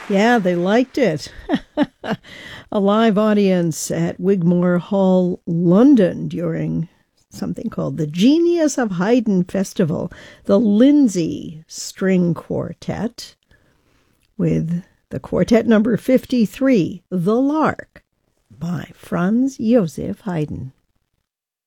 Yeah, they liked it. A live audience at Wigmore Hall, London during something called the Genius of Haydn Festival, the Lindsay String Quartet, with the quartet number 53, The Lark, by Franz Joseph Haydn.